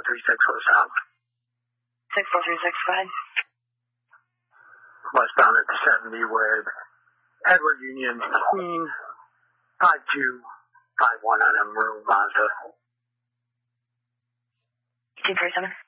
64365. 64365. Westbound at the 70 with Edward Union Queen 5251 on Emerald Mazda. 237.